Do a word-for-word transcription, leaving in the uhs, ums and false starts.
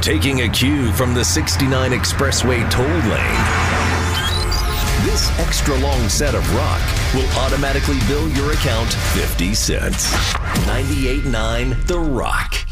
Taking a cue from the sixty-nine Expressway toll lane, this extra long set of rock will automatically bill your account fifty cents. ninety-eight point nine The Rock.